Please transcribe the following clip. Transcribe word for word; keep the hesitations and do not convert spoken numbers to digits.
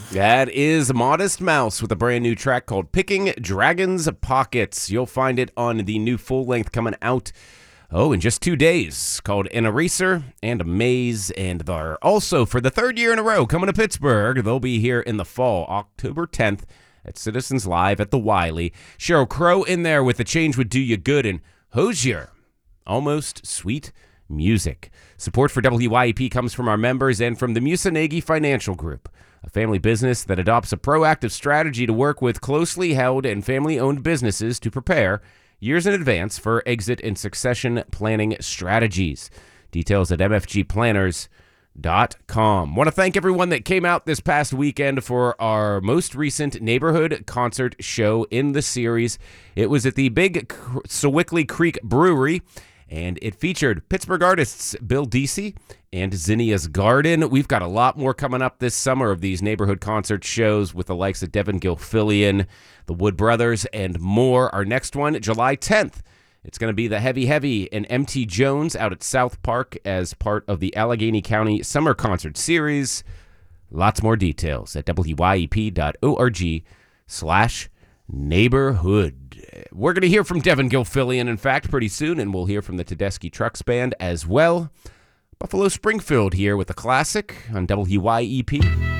That is Modest Mouse with a brand new track called Picking Dragon's Pockets. You'll find it on the new full length coming out, oh, in just two days, called An Eraser and a Maze. And they're also, for the third year in a row, coming to Pittsburgh. They'll be here in the fall, October tenth, at Citizens Live at the Wiley. Sheryl Crow in there with The Change Would Do You Good, and Hozier, Almost Sweet Music. Support for W Y E P comes from our members and from the Musanegi Financial Group, a family business that adopts a proactive strategy to work with closely held and family-owned businesses to prepare years in advance for exit and succession planning strategies. Details at m f g planners dot com. Want to thank everyone that came out this past weekend for our most recent neighborhood concert show in the series. It was at the Big Sewickley Creek Brewery, and it featured Pittsburgh artists Bill Deasy and Zinnia's Garden. We've got a lot more coming up this summer of these neighborhood concert shows with the likes of Devin Gilfillian, the Wood Brothers, and more. Our next one, July tenth. It's going to be the Heavy Heavy and M T Jones out at South Park as part of the Allegheny County Summer Concert Series. Lots more details at w y e p dot org slash neighborhood. We're going to hear from Devin Gilfillian, in fact, pretty soon, and we'll hear from the Tedeschi Trucks Band as well. Buffalo Springfield here with a classic on W Y E P.